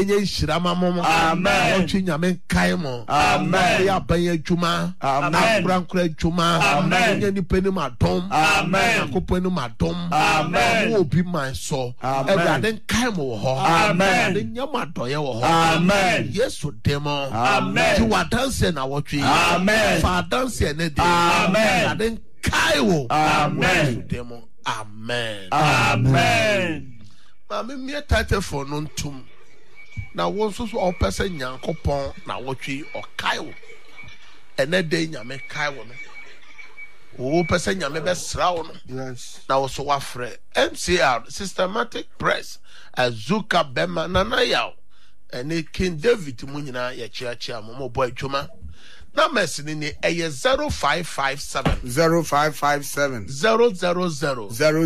Enye shirama momo. Amen. Ochi nyame kaimo. Amen. Ya banye juma. Amen. Kura juma. Amen. Enye ni peni madom. Amen. Akopeni madom. Amen. Obi man so. Amen. Everything kaimo wo ho. Amen. Everything nyama doye wo ho. Amen. Yesu demo. Amen. Ti wa dance na wotwe. Amen. Fa dance na de. Amen. Everything kaiwo. Amen. Yesu demo. Amen. Amen. Mami me title for no ntum. Na wo so o pese Nyankopon na wotwe o kaiwo. Ene de nyame kaiwo no. Wo pese nyame be sra wo no. Yes. Na wo so wa frɛ MCR systematic press azuka bema nana yaw. Ene King David mu nyina ye chiachia mo boy adwuma. Na mesini ni 0557 0557 000 000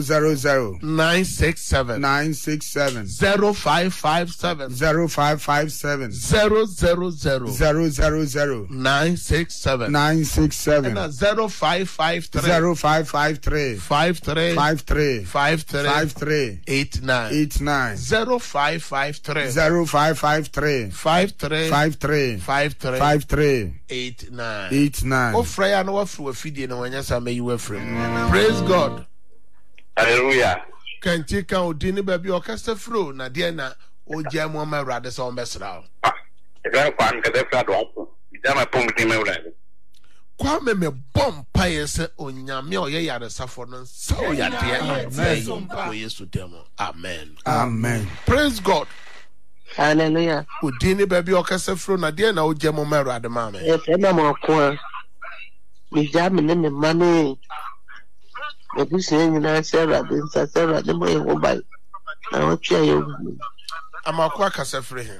967 967 0557 0557 000 000 967 967 and 0553 0553 53 53 53 53 89 89 0553 0553 53 53 53 53 89 89 Ofra ya no wafru afidie na wanya sa meyi wafru. Praise God. Hallelujah. Kanti kan odini ba bi okasta fro na de na ogya mu ma wrade sa on besra. Ega kwan ka defra do apo. Ida pom ti me wrade. Kwa me bom paye se onyame oye yare safo no sa o yade e. O Yesu demo. Amen. Amen. Praise God. Hallelujah. Odini ba bi okasta fro na de na ogya mu ma wrade ma me. Yes, ena mo ko. Mi jam ne me mane. Ebi se nyina se rade nsa se rade mo ye ho bai. Na o twa ye. Amakwa kasa fre he.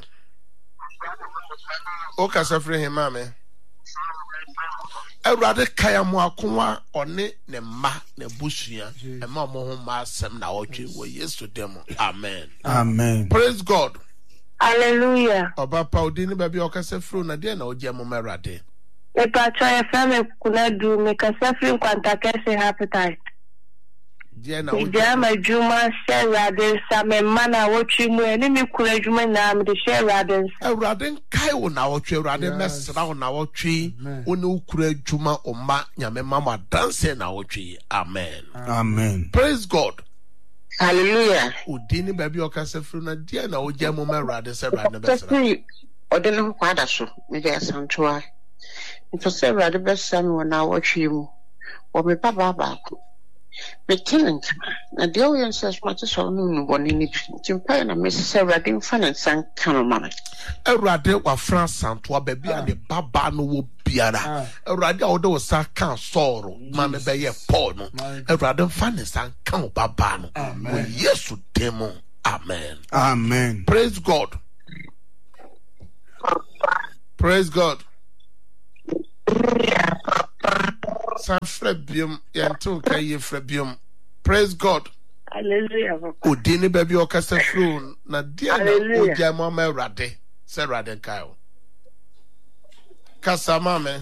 O kasa fre he ma me. Erade kaya mo akonwa one ne ma ne busua e ma mo ho ma asem na wotwe wo Yesu demo. Amen. Amen. Praise God. Hallelujah. Oba pa odini ba bi okasa fro na de na ogya mo merade. E pa twa e fa me kuna du me kasa fri kwanta kese appetite. De na ogya ma juma se rade sa me mana wotwi mu eni mi kura juma na me de share rade. Erade kai wo na wotwe erade mesra wo na wotwe oni ukura juma oma nyame mama dance na wotwe. Amen. Amen. Praise God. Hallelujah. Odini ba bi okasa fro na de na ogya mo merade se rade mesra. Kasi odene kwada so me de santoa. Nto se rade besa me na wotwe mu. Wo me papa ba ko. Me tenant na de o yenses mate so no no boni ni timpa na me se rade mfa na san kan mama. Erade wa France santo baby and the baba no wo biara. Erade a wo sa kan soro ma me be ye Paul no. Erade fa ne san kan baba no. Wo Yesu demo. Amen. Amen. Praise God. Praise God. San frebium yanto kai frebium. Praise God. Hallelujah. Odini baby okasa fru na dia na ogya mo ma Erade. Se Erade kai. Kasa mame.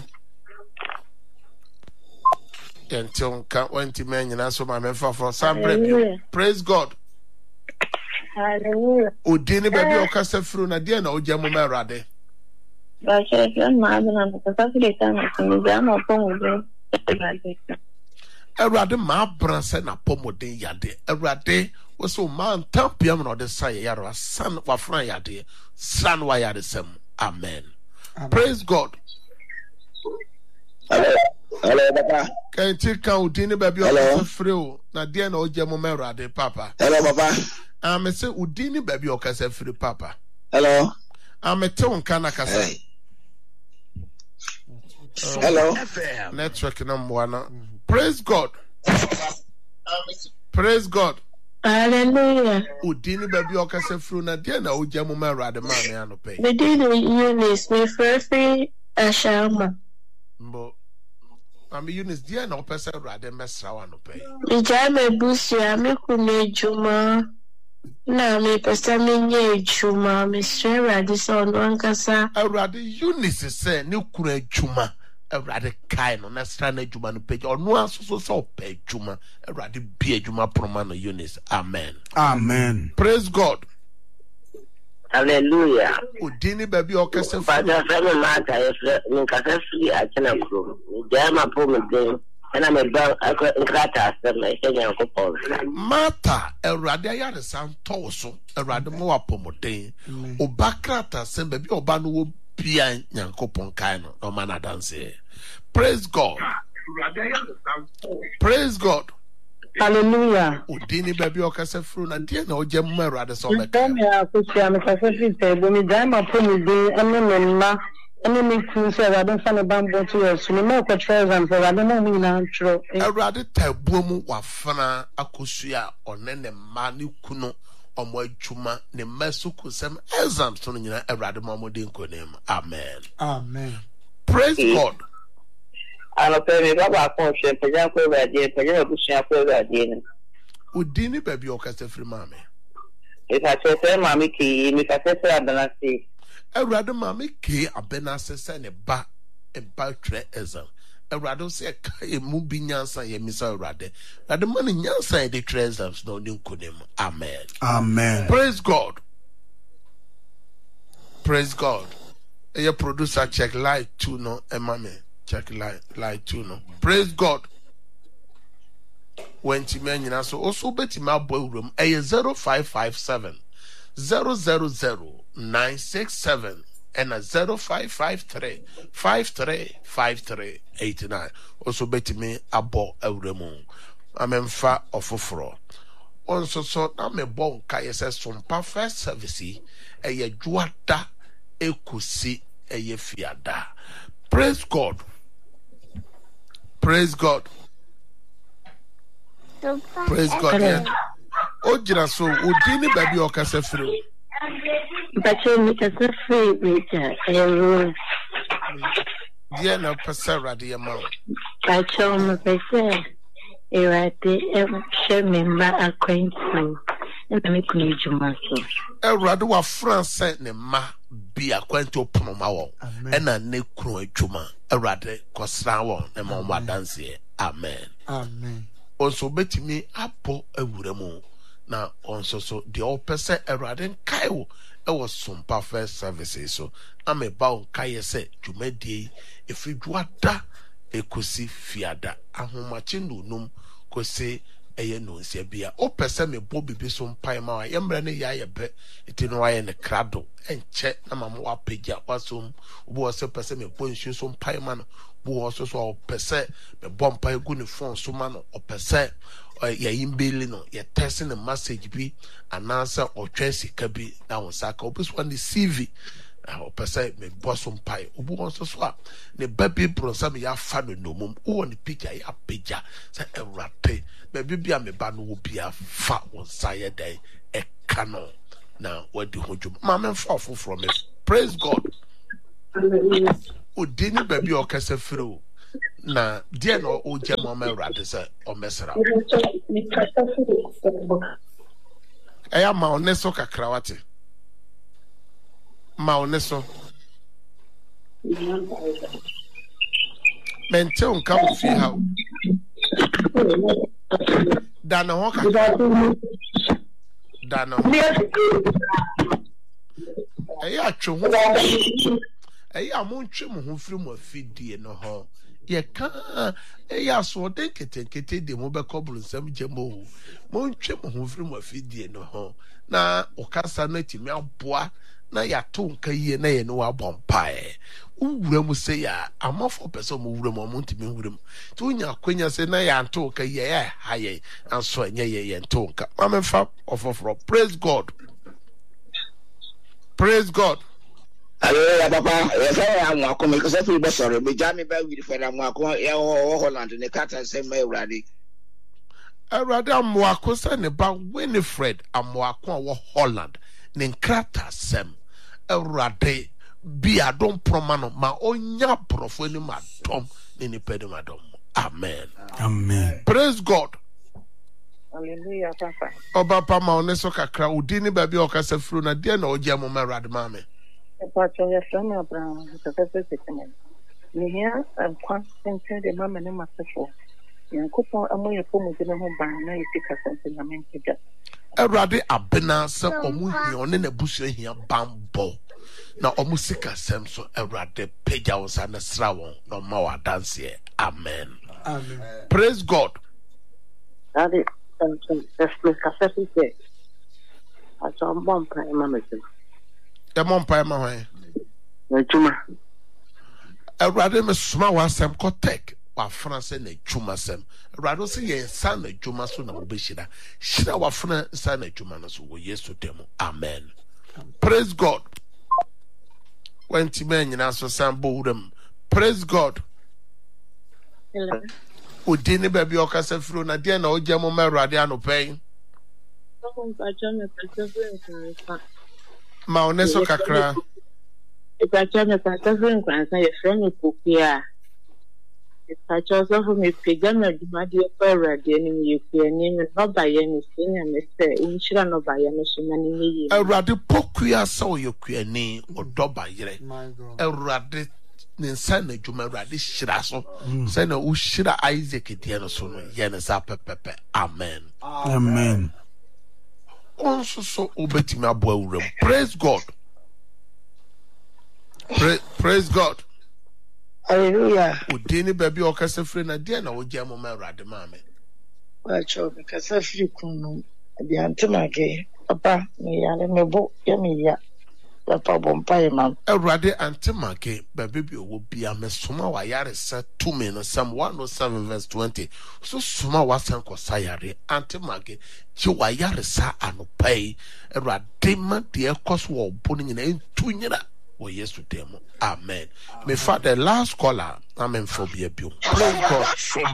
Yanto kan wanti men nyina so mame fa for san frebium. Praise God. Hallelujah. Odini baby okasa fru na dia na ogya mo ma Erade. Ba she ma na me kasa fri ta na me jama pon go. Erade ma branse na pomoden yade. Erade wo so man tampiam no de say yaro san wa fran yade. San wa yade sem. Amen. Praise God. Hello. Hello, Papa. Can you kan udini baby o free o na de na ogye mo Erade papa. Hello, Papa. Am say udini baby o kasa free papa. Hello. Am te on kana kasa. Hello. Network number 1. Praise God. Praise God. Hallelujah. Udini baby o kasa free na de na ogye mo Erade ma me anope. Me did Eunice me free ashama. Mbo am Eunice dia na opese Erade mesra wa no pe. Me jama busia me kune juma. Na me pesa me nye juma me share Erade so no ankasa. Erade Eunice say ne kura juma. Erade kai no na stra na juma no pe. Ono aso so pe juma. Erade bi juma proma no Eunice. Amen. Amen. Praise God. Hallelujah. Udini baby okase But the family matter is Ninkasasi I can approve. Jama Pumidin, and I'm a bell Grata, the Kenyan couple. Mata Erade ayare san toso Erade mo apomoden Obakrata sem baby obanu wo bia Nyankopon kai no no man dance. Praise God. Praise God. Hallelujah. Udini baby okase fru na die na oje mo Erade so be Come here, Kusia, me Kasasi said, when we die, my Pumidin, and then enemy to say, I don't find a bamboo to us. We know what treasure for I don't know me natural. Erade tabuomu wafana akosua onene mani kuno omo adwuma ne masuku sem exams to nyina Erade mamodin konem. Amen. Amen. Praise God. I'll pay me Baba Conscience, Pajan Kovadi, Pajan Bushan Kovadi. Udini baby okase fru mame. If I say, Mammy Key, Miss Adanasi. Erade mame ke abena sese ne ba tre exam. Erade se ka emu bi nyansa ye misa Erade. Erade man nyansa de tre exams no ni konem. Amen. Amen. Praise God. Praise God. Your producer check light 2 no emame. Check light 2 no. Praise God. When Timena so also bet my boy room a 0557 000-967 and a 0553 535389. Also bet me abo euremo. Amemfa ofofro. On so na me bon kay says some first service a ye juada ekusi a ye fiada. Praise God. Praise God. Praise God. Yeah. Ojira so udini baby okase free. But you make us a free meter. Dear no passer the amount. I told my person, share member acquaintance. And make me jumaso. Erado wa France ne ma bi akwento ponoma wo. Ena ne kru adwuma. Erade kosra wo ne ma mo dance. Amen. Amen. Also betimi apo awuremu na onso so the opese Erade kai wo e was some perfect services so am about kai se dwumadie efidwada ekosi fiada ahomache nunum kose eye no nsia bia opese me bo bibi so mpai ma wa yemra ne ya ye be eti no wa ye ne krado enche na mama wa pagya wasom wo se pese me bo nsu so mpai ma no wo so so opese me bo mpai gu ne phone so ma no opese ya yimbeli no ye testing the message bi anansa otwesi ka bi na won saka obiso ne CV opese me boso mpai obu so so a ne baby bronsa me ya fa no nomum wo ne picture ya pagya say Erade baby bia me ba no wo bia fa won saye dai e kano na wadi hojum ma me fa from me. Praise God. Udini baby okase free na dia no o jema ma Erade say o mesra eya ma oneso kakrawate ma oneso mente onka wo fi ha dana ho kakra dana eya atwe ho eya mo ntwe mo ho firi mo afidie no ho ye ka eya so de ketenkete de mo be kobulu nsam jemo mo ntwe mo ho firi mo afidie no ho na okasa na timi aboa na ya to nka yie na ye no wa bompae uwura mu se ya amafo person mo wura mo ntimi wura mu to nya kwanya se na ya nto nka ye ya haye anso nya ye nto nka mamfa ofoforo. Praise God. Praise God. Hallelujah, Papa. Yes, I am welcome because I feel better. Me Jamie by with for am welcome. Ya Holland ne kata say me Erade. Erade amwako se ne ba Winifred amwako wo Holland ne krata sem. Erade bi adom promano ma onya profo ni madom ni ni pede madom. Amen. Amen. Praise God. Hallelujah, Papa. Oba pa ma oneso kakra udini baby okase fru na dia na oje mo Erade mame. Pacho ya sama Abraham, the first statement. Me here, I'm constant the mama and myself. Yankopɔn amoyɛ pɔmu de ho ban na yɛsi kasa mpanyamente da. Erade abena se omu hia one na busua hia bambo. Na omu sika sem so erade pagya wo sa na sra won no ma wa dance. Amen. Amen. Praise God. Daddy, that's my cafe say. I saw a bomb by Mamma. The mon pa ma hwan. No tuma. Erade me suma wa sem ko tek. Wa France na dwuma sem. Erade se ye san na dwuma so na wo be hira. Hira wa France san na dwuma na so wo Yesu demo. Amen. Praise God. When Timen nyina so san bowdem. Praise God. Hello. Udini baby okasa fru na dia na oje mo merade anopai. Ma oneso kakra. Ipachame patafun kwanza ye frame kopia. Ipacho so for me pegama dumadi already ni yekua ni no baye ni senya me se unshira no baye no so mani ni. Erade pokua sa oyekua ni odoba yire. Erade ninsa na dwuma erade hira so. Say na u hira Isaac die no so no ye ne sa pepepe. Amen. Amen. Also so obetimi abo awuram. Praise God. Praise God. Hallelujah. Udini baby okasa free na dia na oje mo merade mame. Wacho kasa free kunu di antemage papa me yale mebo ya me ya papa bompa e mam Erade antemage baby bi owo bia mesoma wa yare sa 2 no Psalm 107 verse 20 so soma wa san ko sayare antemage chi wa yare sa anopai erade ma de ekoso wo bo nyina entunyira wo Yesu demo. Amen. Me father last caller amen phobia bio. Praise God.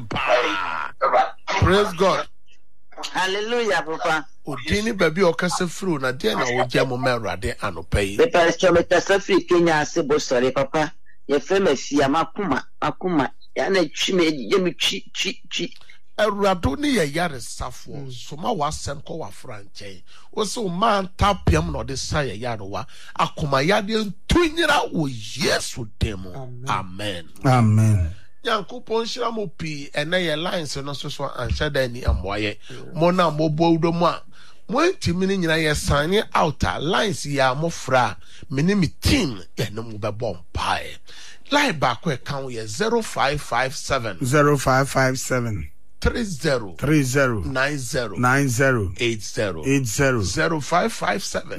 Praise God. Hallelujah, Papa. Udini baby okasa fru na dia na oje mo merade anopai. Me pastor me tasafi Kenya asebo sorry Papa. Ye fema fia makuma ya na twi me ye me twi Erado ni ye yare safo soma wasem ko wa franche wo se o man tapiam no de sa ye yare wa akoma yade ntunyira wo Yesu demo. Amen. Amen. Yankopon hira mo pi ene ye lines no so anhya da ni amoye mo na mo bodo mo a mo ntimi ni nyina ye sanye outer lines ya mo fra me ni me team ye no mo be bom pae line back we kan ye 0557 30 90 80 0557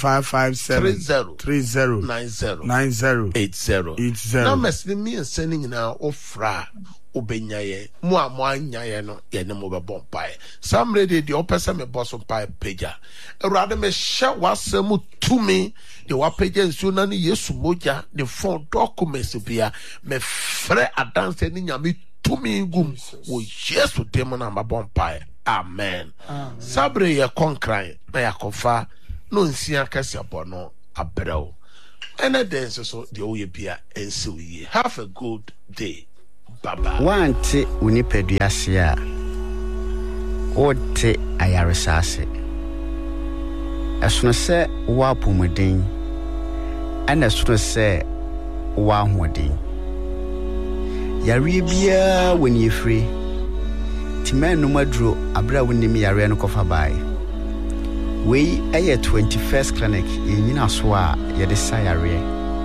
30 90 80 numbers ni me sending na ofra obenyaye mo anyaye no ye ne mo be bompae some ready the opesa me boss pae pagya erade me hye wasem tumi de wa pagya nsu na ne Yesu moja the phone documents bia me frɛ adanse ni nyame tumi gum wo Yesu demo na mabompa. Amen. Sabre ye konkran na yakofa no nsia kase abono abrɛw ene den so de oye bia ensi wiye. Have a good day. Bye bye. Wante unipadua se a ote ayaresase esono se wa pomodin ana esono se wa hoden yare bia woni efri timen no maduro abra wonim yare no kofa bai we eye 21st clinic yenyina so a ye de sa yare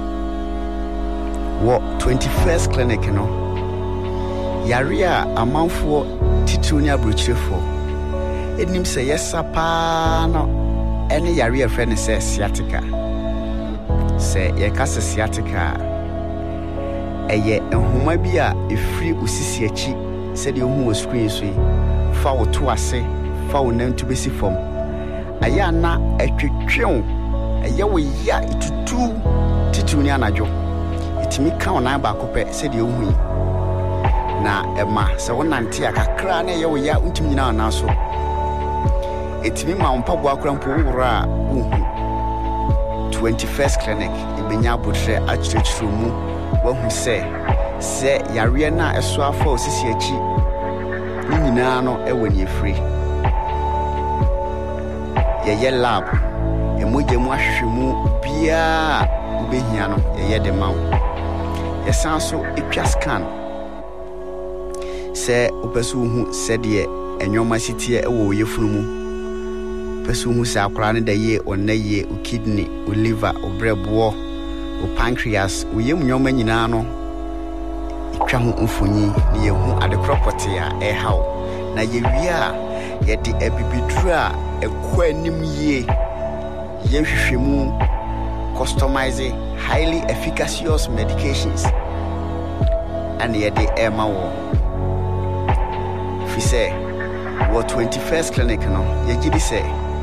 wo 21st clinic no yare a amanfo tituni abrochirefo enim se yesapa no ene yare a friend se sciatica se ye kase sciatica eye enhoma bi a efri osisi achi se de ohu o screen so fa wo to ase fa wo nantu besi fom aya na atwetwew eye wo ya itutu tituni anajo itimi ka ona ba kopɛ se de ohu na ema se wonante akakra na eye wo ya untimi nyina na so etimi ma mpaboa akra mpo wura uhu 21st clinic ibenya abotre achirechiro mu wahu se yare na eso afa osisi achi ni nyina no ewani efri ye lab emoje mu ahwehwemu bia ubehia no ye de mawo ye sanso etwa scan sɛ wopɛso hu sɛdeɛ enwoma sitie ɛwɔ yefunu mu pɛso hu sɛ akora ne da ye onaye o kidney o liver o brɛboɔ o pancreas o yem nwoma nyinaa no twa ho mfonyi ne yehu adekropote a ɛhaw na yewie a yɛde abibiduru a ɛkɔ anim yie yɛhwehwɛ mu customize highly efficacious medications and yɛde ɛma wɔ fi sɛ wɔ 21st clinic no yɛgyidi sɛ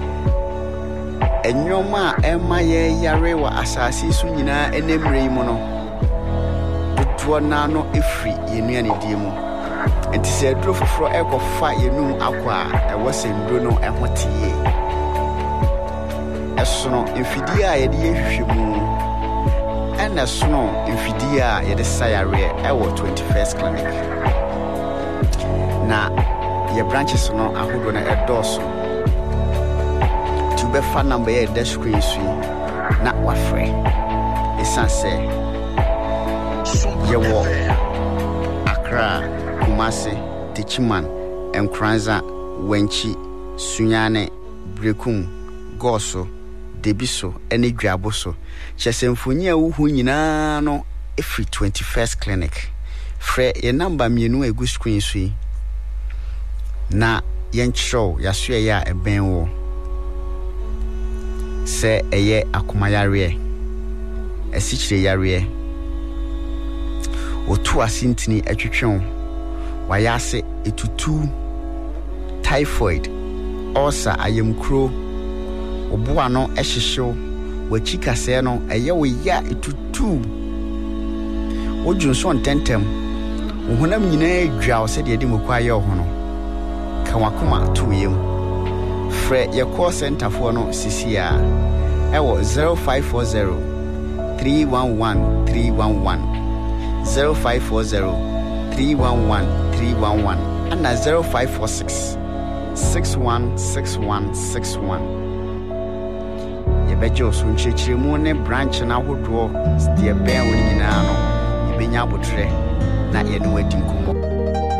enwoma a ɛma yɛ yare wɔ asase so nyinaa enemre mu no dodoɔ na no efri yenuane die mu enti sɛ duro foforo ɛkɔfa yenum akɔ a ɛwɔ senduro no ɛho tie ɛsono mfidie a yɛde yɛhwehwɛ mu ɛna sono mfidie a yɛde sayare ɛwɔ 21st clinic na ye branches no ahodo na ɛdɔso to be fa number ye dash screen so na wafrɛ esan sɛ ye wo Accra Kumasi Techiman Nkranza Wenchi Sunyane Brekum Goso Debiso ene Dwaboso Chesemfoni a wo hu nyina no every 21st clinic frɛ ye number mienu egu screen so na yenchrow yaso ya eben wo se eye akomayare esichire yare otu asintini atwetwen wayase etutu typhoid ulcer ayemkro oboa no ehyehyew wachikase no eye wo ya etutu wojunso ntentem wohonam nyina adwa se de mokwa ye ho no kawakoma tuyem frɛ ye call center for no CCA ɛwɔ 0540 311 311 0540 311 311 and 0546 616161 yebejo so nchechiremu ne branch na hodoɔ de bɛn wo nyinaa no yebenya abotre na ye no adi nkomo